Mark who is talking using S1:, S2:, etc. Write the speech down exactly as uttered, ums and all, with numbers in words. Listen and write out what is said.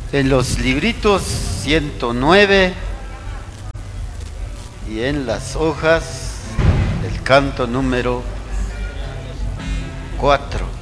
S1: En los libritos ciento nueve y en las hojas del canto número cuatro.